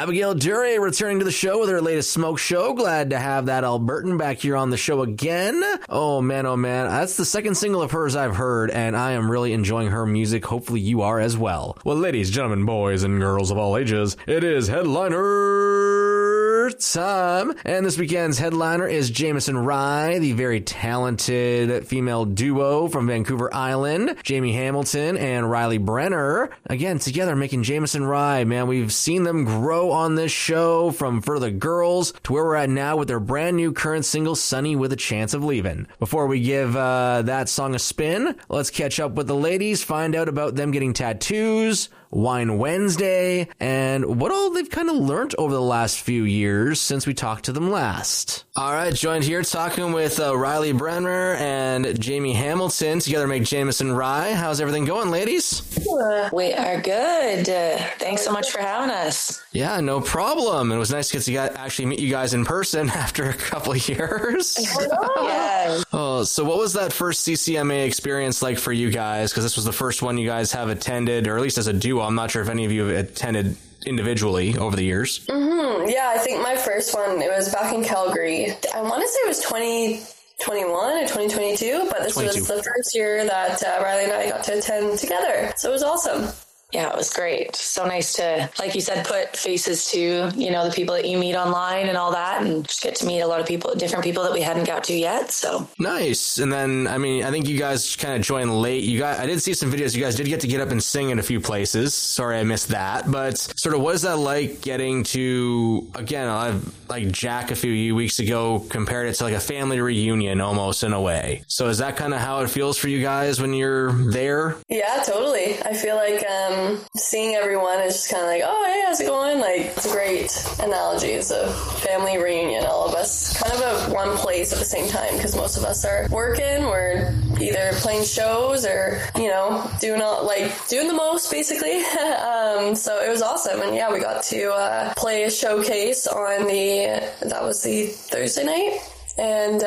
Abigail Duray returning to the show with her latest Smoke Show. Glad to have that Albertan back here on the show again. Oh man, that's the second single of hers I've heard, and I am really enjoying her music. Hopefully you are as well. Well, ladies, gentlemen, boys, and girls of all ages, it is headliner time. And this weekend's headliner is Jameson Rye, the very talented female duo from Vancouver Island. Jamie Hamilton and Riley Brenner, again, together making Jameson Rye. Man, we've seen them grow on this show from For the Girls to where we're at now with their brand new current single, Sunny with a Chance of Leaving. Before we give that song a spin, let's catch up with the ladies, find out about them getting tattoos, Wine Wednesday, and what all they've kind of learned over the last few years since we talked to them last. All right, joined here talking with Riley Brenner and Jamie Hamilton. Together make Jameson Rye. How's everything going, ladies? We are good. Thanks so much for having us. Yeah, no problem. It was nice to get to actually meet you guys in person after a couple of years. Yeah. Oh, so what was that first CCMA experience like for you guys? Because this was the first one you guys have attended, or at least as a duo. I'm not sure if any of you have attended individually over the years. Mm-hmm. Yeah, I think my first one, it was back in Calgary. I want to say it was 2021 or 2022, but this 22. Was the first year that Riley and I got to attend together. So it was awesome. Yeah, it was great. So nice to, like you said, put faces to, the people that you meet online and all that, and just get to meet a lot of people, different people that we hadn't got to yet. So nice. And then, I think you guys kind of joined late. I did see some videos. You guys did get up and sing in a few places. Sorry, I missed that. But sort of what is that like getting to, again, like Jack a few weeks ago compared it to like a family reunion almost in a way. So is that kind of how it feels for you guys when you're there? Yeah, totally. I feel like, seeing everyone is just kind of like, oh, hey, how's it going? Like, it's a great analogy. It's a family reunion, all of us kind of at one place at the same time, because most of us are working. We're either playing shows or, doing the most, basically. So it was awesome. And yeah, we got to play a showcase on that was the Thursday night. And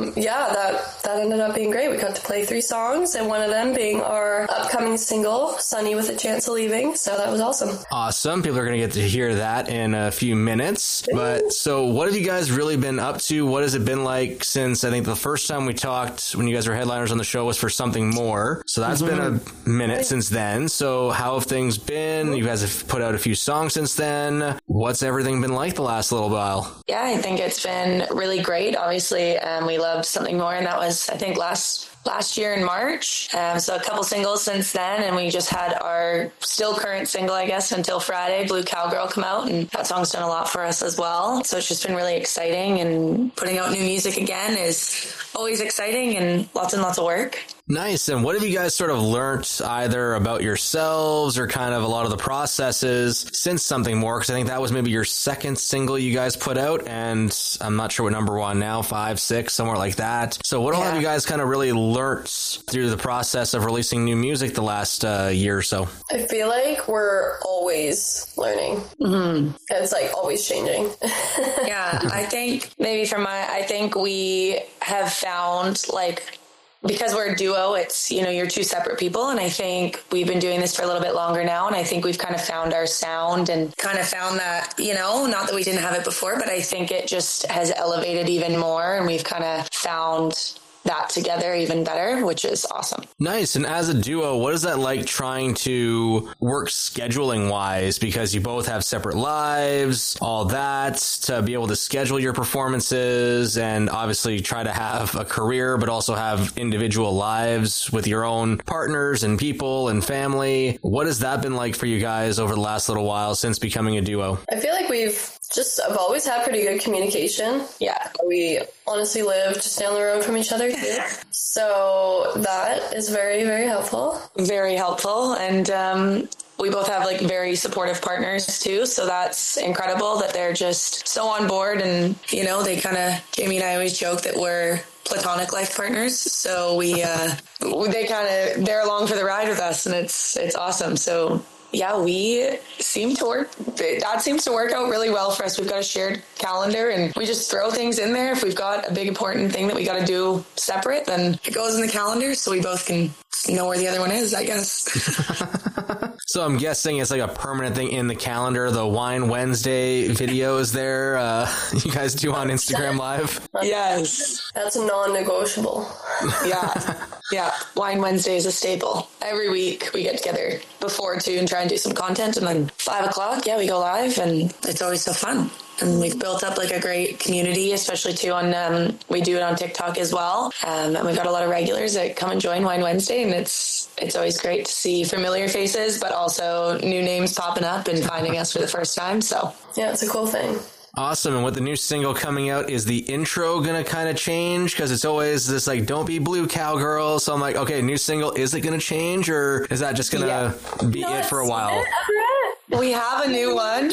that ended up being great. We got to play 3 songs, and one of them being our upcoming single, Sunny with a Chance of Leaving. So that was awesome. Awesome. People are going to get to hear that in a few minutes. But so what have you guys really been up to? What has it been like since, I think the first time we talked when you guys were headliners on the show was for Something More. So that's been a minute since then. So how have things been? You guys have put out a few songs since then. What's everything been like the last little while? Yeah, I think it's been really great. Obviously, we loved Something More, and that was, I think, last year in March. So a couple singles since then, and we just had our still current single, I guess, until Friday, Blue Cowgirl, come out, and that song's done a lot for us as well. So it's just been really exciting, and putting out new music again is always exciting and lots of work. Nice. And what have you guys sort of learnt either about yourselves or kind of a lot of the processes since Something More? Because I think that was maybe your second single you guys put out, and I'm not sure what number one now, 5, 6, somewhere like that. So what all have you guys kind of really learnt through the process of releasing new music the last year or so? I feel like we're always learning. Mm-hmm. It's like always changing. Yeah, I think maybe I think we have found, like, because we're a duo, it's, you're 2 separate people. And I think we've been doing this for a little bit longer now. And I think we've kind of found our sound and kind of found that, not that we didn't have it before, but I think it just has elevated even more. And we've kind of found that together even better, which is awesome. Nice. And as a duo, what is that like trying to work scheduling wise? Because you both have separate lives, all that, to be able to schedule your performances and obviously try to have a career, but also have individual lives with your own partners and people and family. What has that been like for you guys over the last little while since becoming a duo? I feel like I've always had pretty good communication. Yeah. We honestly live just down the road from each other too. So that is very, very helpful. Very helpful. And, we both have like very supportive partners too. So that's incredible that they're just so on board, and, Jamie and I always joke that we're platonic life partners. So they're along for the ride with us, and it's awesome. So yeah, that seems to work out really well for us. We've got a shared calendar, and we just throw things in there. If we've got a big important thing that we got to do separate, then it goes in the calendar so we both can know where the other one is, I guess. So I'm guessing it's like a permanent thing in the calendar. The Wine Wednesday video is there. You guys do on Instagram Live? Yes. That's a non-negotiable. Yeah. Wine Wednesday is a staple. Every week we get together before 2 and try and do some content. And then 5 o'clock, we go live, and it's always so fun. And we've built up like a great community, especially too on, we do it on TikTok as well. And we've got a lot of regulars that come and join Wine Wednesday, and it's always great to see familiar faces, but also new names popping up and finding us for the first time. So yeah, it's a cool thing. Awesome. And with the new single coming out, is the intro going to kind of change? Because it's always this like, don't be blue cowgirl. So I'm like, okay, new single, is it going to change, or is that just going to be it for a while? We have a new one.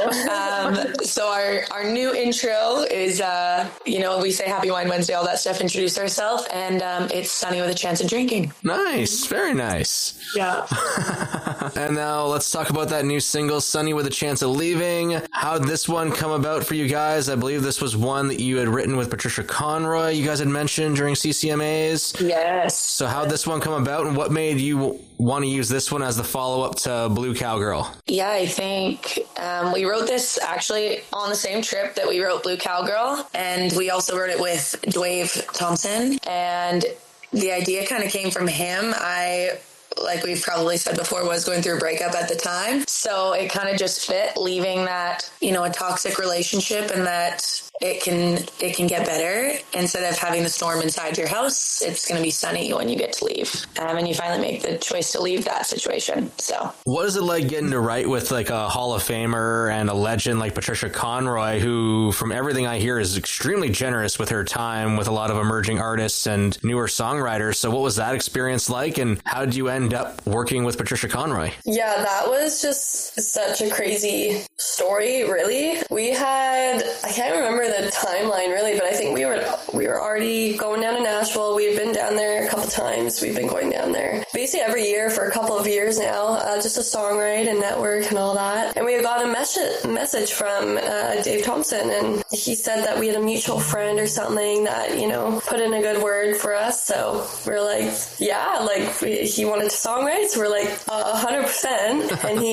So our new intro is, we say Happy Wine Wednesday, all that stuff, introduce ourselves, and it's Sunny with a Chance of Drinking. Nice. Very nice. Yeah. And now let's talk about that new single, Sunny with a Chance of Leaving. How'd this one come about for you guys? I believe this was one that you had written with Patricia Conroy, you guys had mentioned during CCMAs. Yes. So how'd this one come about, and what made you want to use this one as the follow-up to Blue Cowgirl? Yeah, I think we wrote this actually on the same trip that we wrote Blue Cowgirl, and we also wrote it with Dwayne Thompson, and the idea kind of came from him. Like we've probably said before, was going through a breakup at the time. So it kind of just fit, leaving that, a toxic relationship, and that it can get better. Instead of having the storm inside your house, it's going to be sunny when you get to leave. And you finally make the choice to leave that situation. So what is it like getting to write with like a Hall of Famer and a legend like Patricia Conroy, who from everything I hear is extremely generous with her time with a lot of emerging artists and newer songwriters? So what was that experience like, and how did you end up working with Patricia Conroy? Yeah, that was just such a crazy story, really. I can't remember the timeline really, but I think we were already going down to Nashville. We had been down there a couple times. We've been going down there basically every year for a couple of years now, just to songwrite and network and all that. And we got a message from Dave Thompson, and he said that we had a mutual friend or something that, put in a good word for us. So we're like, yeah, like he wanted to songwrite, so we're like 100%. And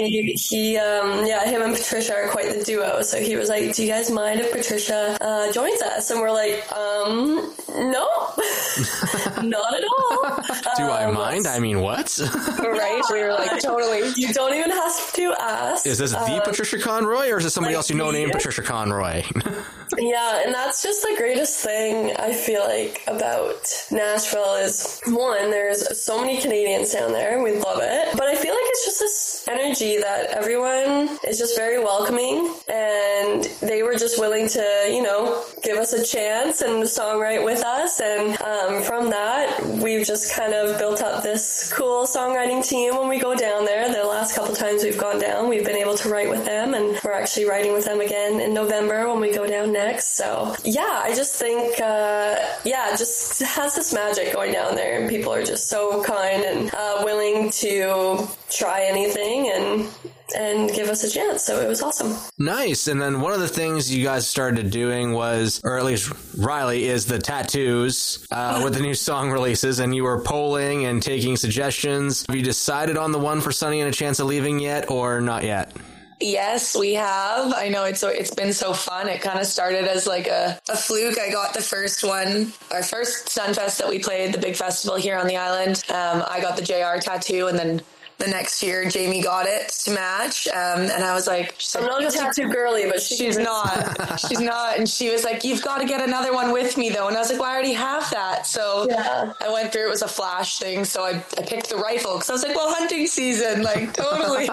him and Patricia are quite the duo. So he was like, do you guys mind if Patricia joins us? And we're like, no, not at all. Do I mind? I mean, what? Right? We were like, totally. You don't even have to ask. Is this the Patricia Conroy, or is it somebody else you know named Patricia Conroy? Yeah, and that's just the greatest thing I feel like about Nashville is, one, there's so many Canadians down there. We love it. But I feel like it's just this energy that everyone is just very welcoming, and they were just willing to, give us a chance and songwrite with us. And from that, we've just kind of built up this cool songwriting team when we go down there. The last couple times we've gone down, we've been able to write with them, and we're actually writing with them again in November when we go down next. So yeah, I just think, it just has this magic going down there, and people are just so kind and willing to try anything and give us a chance. So it was awesome. Nice. And then one of the things you guys started doing was, or at least Riley, is the tattoos with the new song releases, and you were polling and taking suggestions. Have you decided on the one for Sunny and a Chance of Leaving yet, or not yet? Yes, we have. I know it's been so fun. It kind of started as like a fluke. I got the first one, our first Sunfest that we played, the big festival here on the island. I got the JR tattoo, and then the next year Jamie got it to match, and I was like, I'm not a tattoo girly, but she's not. And she was like, you've got to get another one with me though. And I was like, well, I already have that. So yeah. I went through, it was a flash thing, so I picked the rifle because I was like, well, hunting season, like totally.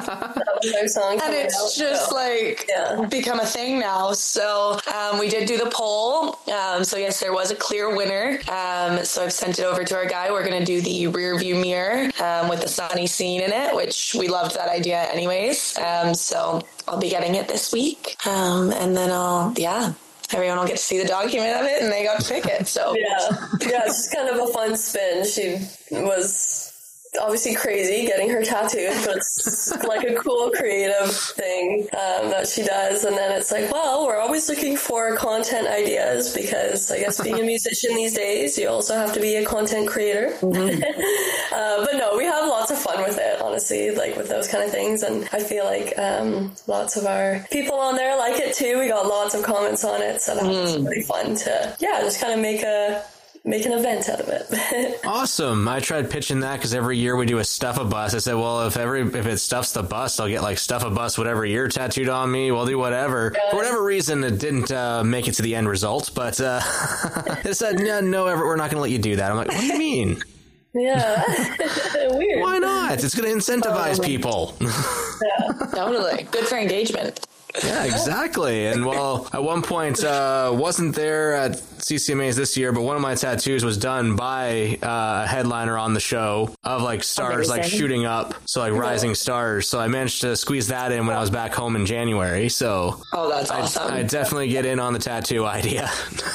And it's just become a thing now. So we did do the poll. So yes, there was a clear winner. So I've sent it over to our guy. We're going to do the rear view mirror with the sunny scene in it, which we loved that idea anyways. So I'll be getting it this week. And then everyone will get to see the document of it, and they got to pick it. So yeah, it's just kind of a fun spin. She was obviously crazy getting her tattooed, but it's like a cool creative thing that she does. And then it's like, well, we're always looking for content ideas because I guess being a musician these days, you also have to be a content creator. But no, we have lots of fun with it, honestly, like with those kind of things. And I feel like lots of our people on there like it too. We got lots of comments on it, so that was really fun to, just kind of make an event out of it. Awesome. I tried pitching that because every year we do a Stuff a Bus. I said, well, if it stuffs the bust, I'll get like Stuff a Bus whatever year tattooed on me. We'll do whatever. For whatever reason, it didn't make it to the end result, but they said, no, Everett, we're not going to let you do that. I'm like, what do you mean? Yeah. Weird. Why not? It's going to incentivize people. Totally. Good for engagement. Yeah, exactly. And well, at one point, wasn't there at CCMAs this year, but one of my tattoos was done by a headliner on the show of like stars like shooting up, so like rising stars. So I managed to squeeze that in when I was back home in January. So that's awesome. I definitely get in on the tattoo idea.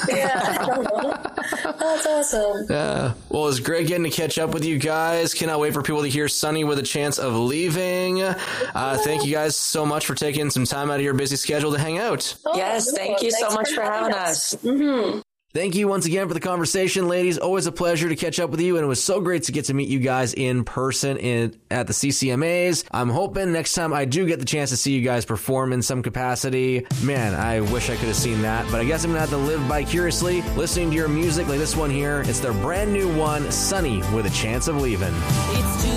That's awesome. Yeah. Well, it's great getting to catch up with you guys. Cannot wait for people to hear Sunny with a chance of leaving. Thank you guys so much for taking some time out of your busy schedule to hang out. Yes, thank you so much for having us. Thank you once again for the conversation, ladies. Always a pleasure to catch up with you, and it was so great to get to meet you guys in person at the CCMAs. I'm hoping next time I do get the chance to see you guys perform in some capacity. Man, I wish I could have seen that, but I guess I'm gonna have to live vicariously listening to your music like this one here. It's their brand new one, Sunny with a Chance of Leaving.